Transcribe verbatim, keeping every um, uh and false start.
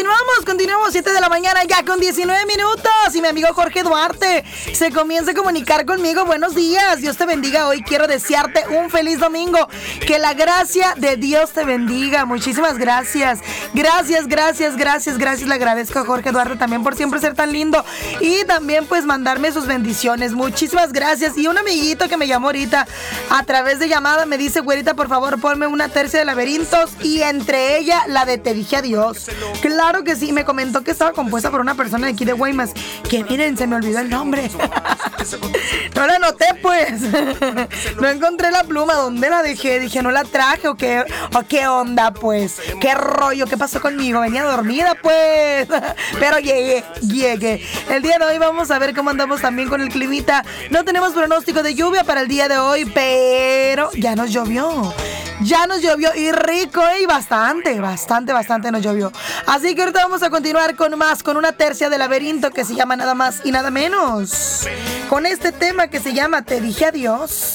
continuamos, continuamos, siete de la mañana ya con diecinueve minutos. Y mi amigo Jorge Duarte se comienza a comunicar conmigo. Buenos días, Dios te bendiga. Hoy quiero desearte un feliz domingo. Que la gracia de Dios te bendiga. Muchísimas gracias. Gracias, gracias, gracias, gracias. Le agradezco a Jorge Duarte también por siempre ser tan lindo. Y también pues mandarme sus bendiciones. Muchísimas gracias. Y un amiguito que me llamó ahorita a través de llamada me dice: güerita, por favor, ponme una tercia de laberintos y entre ella la de Te dije adiós. Claro que sí, me comentó que estaba compuesta por una persona de aquí de Guaymas, que miren, se me olvidó el nombre. No la anoté, pues. No encontré la pluma. ¿Dónde la dejé? Dije, no la traje o qué, o qué onda, pues. Qué rollo, qué pasó conmigo. Venía dormida, pues. Pero llegué, llegué. El día de hoy vamos a ver cómo andamos también con el climita. No tenemos pronóstico de lluvia para el día de hoy, pero ya nos llovió. Ya nos llovió y rico, y bastante, bastante, bastante nos llovió. Así que ahorita vamos a continuar con más, con una tercia de laberinto que se llama nada más y nada menos. Con este tema que se llama Te dije adiós.